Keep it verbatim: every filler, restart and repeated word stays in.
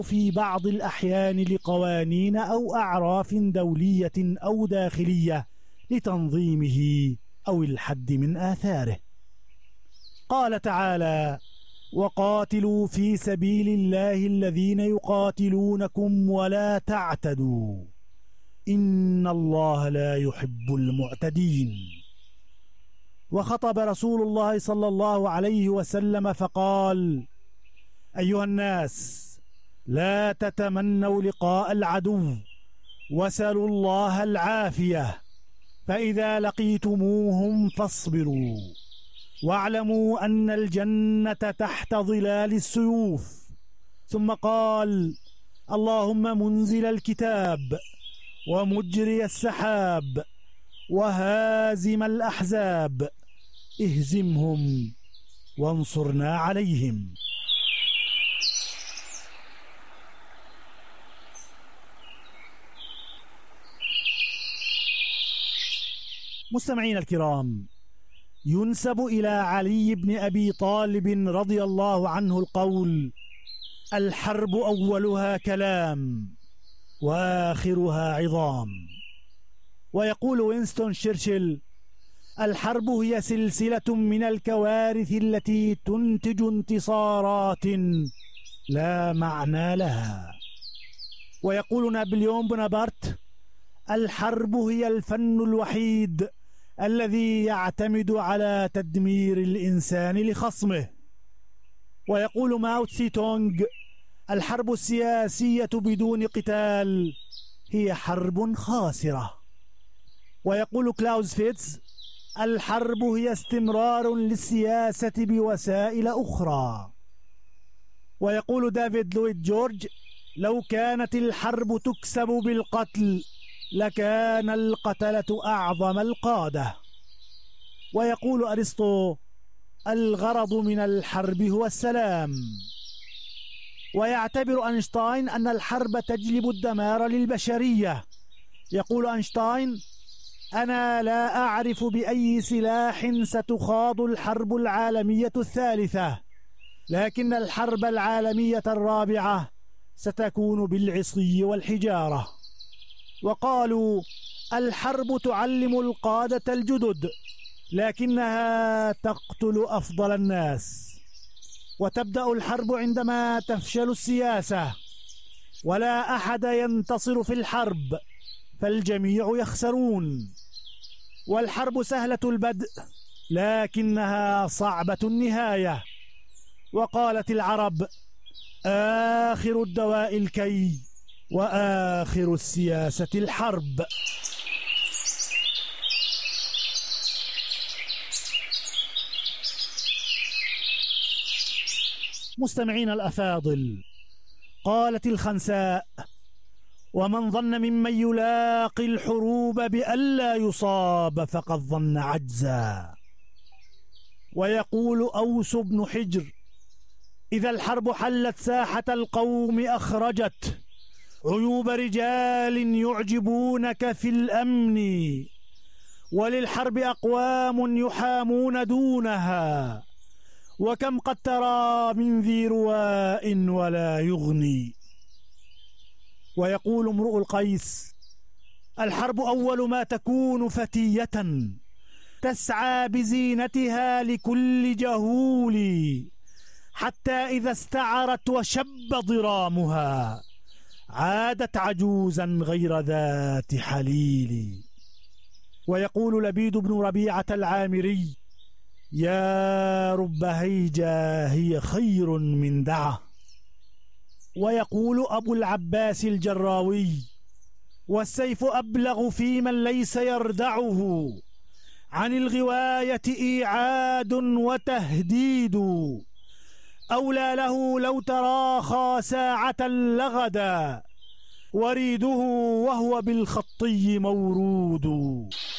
في بعض الأحيان لقوانين أو أعراف دولية أو داخلية لتنظيمه أو الحد من آثاره. قال تعالى: وقاتلوا في سبيل الله الذين يقاتلونكم ولا تعتدوا إن الله لا يحب المعتدين. وخطب رسول الله صلى الله عليه وسلم فقال: أيها الناس، لا تتمنوا لقاء العدو وسلوا الله العافية، فإذا لقيتموهم فاصبروا واعلموا أن الجنة تحت ظلال السيوف. ثم قال: اللهم منزل الكتاب ومجري السحاب وهازم الأحزاب اهزمهم وانصرنا عليهم. مستمعين الكرام، ينسب إلى علي بن أبي طالب رضي الله عنه القول: الحرب أولها كلام وآخرها عظام. ويقول وينستون شرشل: الحرب هي سلسلة من الكوارث التي تنتج انتصارات لا معنى لها. ويقول نابليون بونابرت: الحرب هي الفن الوحيد الذي يعتمد على تدمير الإنسان لخصمه. ويقول ماو تسي تونغ: الحرب السياسية بدون قتال هي حرب خاسرة. ويقول كلاوز فيتز: الحرب هي استمرار للسياسة بوسائل أخرى. ويقول دافيد لويد جورج: لو كانت الحرب تكسب بالقتل لكان القتلة أعظم القادة. ويقول أرسطو: الغرض من الحرب هو السلام. ويعتبر أينشتاين أن الحرب تجلب الدمار للبشرية. يقول أينشتاين: أنا لا أعرف بأي سلاح ستخاض الحرب العالمية الثالثة، لكن الحرب العالمية الرابعة ستكون بالعصي والحجارة. وقالوا: الحرب تعلم القادة الجدد، لكنها تقتل أفضل الناس. وتبدأ الحرب عندما تفشل السياسة، ولا أحد ينتصر في الحرب فالجميع يخسرون. والحرب سهلة البدء لكنها صعبة النهاية. وقالت العرب: آخر الدواء الكي وآخر السياسة الحرب. مستمعين الأفاضل، قالت الخنساء: ومن ظن ممن يلاقي الحروب بألا يصاب فقد ظن عجزا. ويقول أوس بن حجر: إذا الحرب حلت ساحة القوم أخرجت عيوب رجال يعجبونك في الأمن، وللحرب أقوام يحامون دونها، وكم قد ترى من ذي رواء ولا يغني. ويقول امرؤ القيس: الحرب أول ما تكون فتية تسعى بزينتها لكل جهول، حتى إذا استعرت وشب ضرامها عادت عجوزا غير ذات حليل. ويقول لبيد بن ربيعة العامري: يا رب هيجا هي خير من دعه. ويقول أبو العباس الجراوي: والسيف أبلغ في من ليس يردعه، عن الغواية إيعاد وتهديد، أولى له لو تراخى ساعة لغدا، وريده وهو بالخطي مورود.